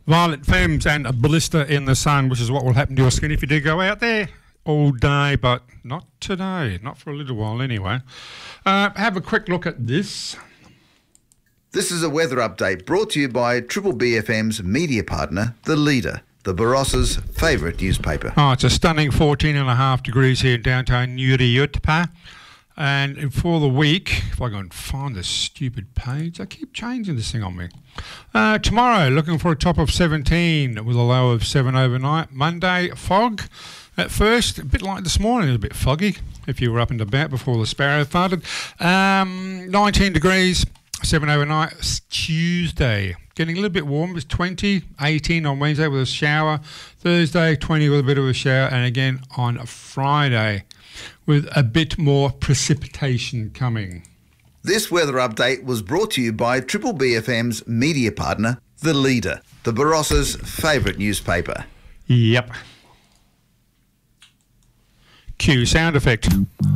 Violent fumes and a blister in the sun, which is what will happen to your skin if you do go out there all day, but not today, not for a little while anyway. Have a quick look at this. This is a weather update brought to you by Triple BFM's media partner, The Leader, the Barossa's favourite newspaper. Oh, it's a stunning 14.5 degrees here in downtown Nuriyutpa. And for the week, if I go and find this stupid page, I keep changing this thing on me. Tomorrow, looking for a top of 17 with a low of 7 overnight. Monday, fog. At first, a bit like this morning, it was a bit foggy if you were up and about before the sparrow farted. 19 degrees, 7 overnight. Tuesday, getting a little bit warm. It's 20, 18 on Wednesday with a shower. Thursday, 20 with a bit of a shower. And again on Friday with a bit more precipitation coming. This weather update was brought to you by Triple BFM's media partner, The Leader, the Barossa's favourite newspaper. Yep. Cue sound effect.